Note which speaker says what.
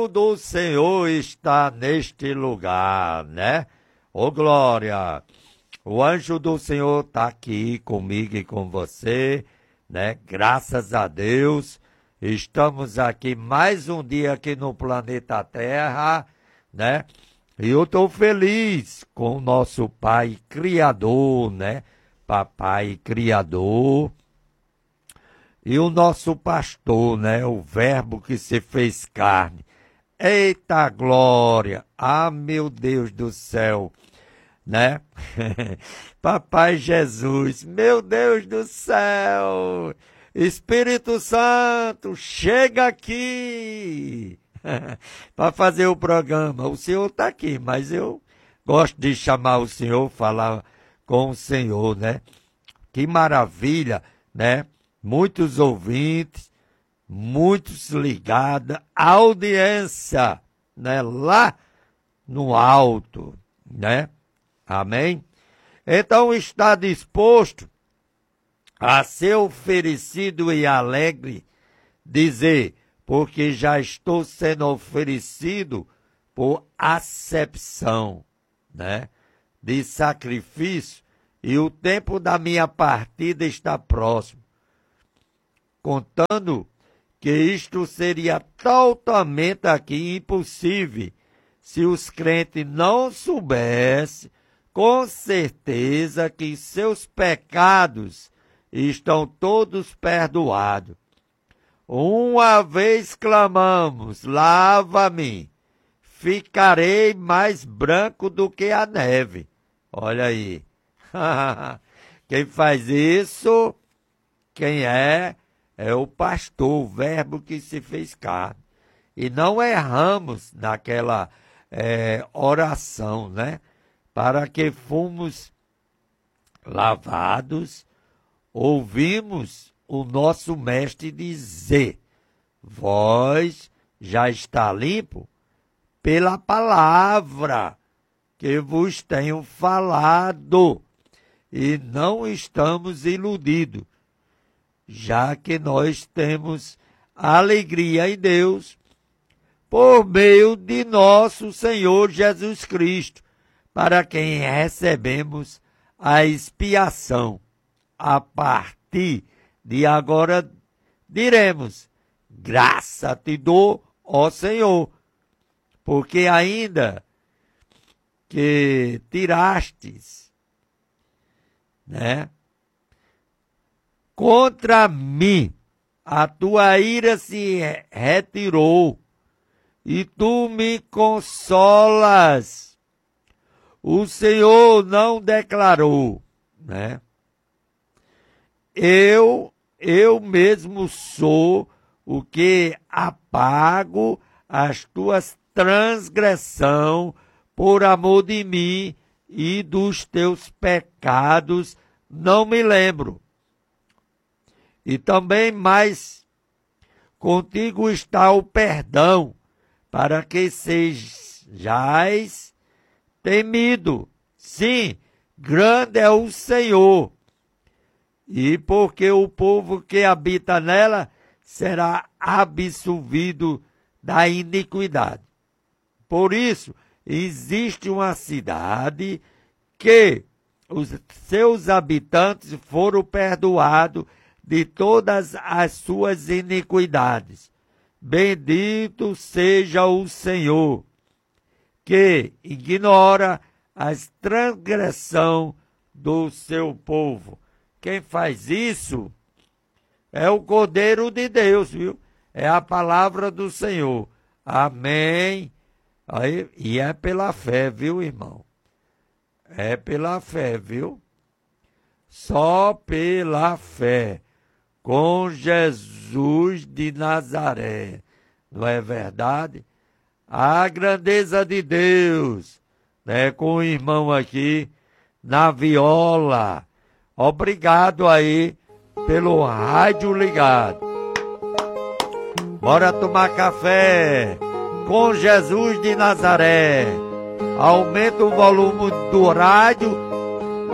Speaker 1: do Senhor está neste lugar, né? Ô glória! O anjo do Senhor está aqui comigo e com você, né? Graças a Deus, estamos aqui mais um dia aqui no planeta Terra, né? E eu estou feliz com o nosso Pai Criador, né? Papai Criador. E o nosso pastor, né? O Verbo que se fez carne. Eita glória! Ah, meu Deus do céu! Né? Papai Jesus, meu Deus do céu! Espírito Santo, chega aqui! Para fazer o programa. O Senhor está aqui, mas eu gosto de chamar o Senhor, falar com o Senhor, né? Que maravilha, né? Muitos ouvintes, muitos ligados, audiência, né? Lá no alto, né? Amém? Então está disposto a ser oferecido e alegre, dizer, porque já estou sendo oferecido por acepção, né? De sacrifício, e o tempo da minha partida está próximo. Contando que isto seria totalmente aqui impossível se os crentes não soubessem com certeza que seus pecados estão todos perdoados. Uma vez clamamos, lava-me, ficarei mais branco do que a neve. Olha aí. Quem faz isso, quem é o pastor, o Verbo que se fez carne. E não erramos naquela oração, né? Para que fomos lavados, ouvimos o nosso mestre dizer, vós já está limpo pela palavra que vos tenho falado, e não estamos iludidos, já que nós temos alegria em Deus, por meio de nosso Senhor Jesus Cristo, para quem recebemos a expiação. A partir de agora diremos, graça te dou, ó Senhor, porque ainda que tirastes, né, contra mim, a tua ira se retirou, e tu me consolas. O Senhor não declarou, né? Eu mesmo sou o que apago as tuas transgressões por amor de mim, e dos teus pecados não me lembro. E também mais, contigo está o perdão, para que sejais temido. Sim, grande é o Senhor. E porque o povo que habita nela será absolvido da iniquidade. Por isso, existe uma cidade que os seus habitantes foram perdoados de todas as suas iniquidades. Bendito seja o Senhor, que ignora as transgressões do seu povo. Quem faz isso é o Cordeiro de Deus, viu? É a palavra do Senhor. Amém. Aí, e é pela fé, viu, irmão? É pela fé, viu? Só pela fé. Com Jesus de Nazaré. Não é verdade? A grandeza de Deus, né? Com o irmão aqui na viola. Obrigado aí pelo rádio ligado. Bora tomar café com Jesus de Nazaré. Aumenta o volume do rádio